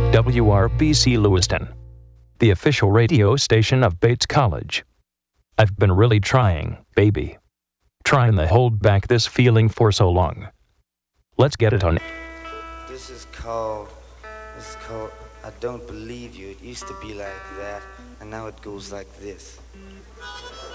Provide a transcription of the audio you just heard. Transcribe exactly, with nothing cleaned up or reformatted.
W R B C Lewiston, the official radio station of Bates College. I've been really trying, baby. Trying to hold back this feeling for so long. Let's get it on. This is called, this is called I Don't Believe You. It used to be like that, and now it goes like this.